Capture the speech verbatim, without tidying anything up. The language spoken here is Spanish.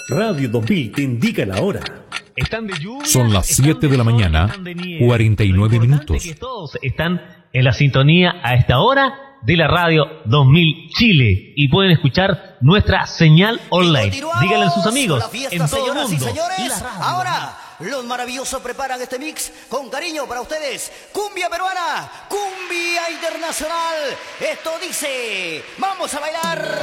Radio dos mil te indica la hora. Están de lluvia, Son las siete de la sol, mañana, están de nieve. cuarenta y nueve Lo importante minutos. es que todos están en la sintonía a esta hora de la Radio dos mil Chile y pueden escuchar nuestra señal online. Díganle a sus amigos la fiesta, en todo señoras el mundo. y señores. La radio. Ahora, los maravillosos preparan este mix con cariño para ustedes. Cumbia peruana, cumbia internacional. Esto dice, vamos a bailar.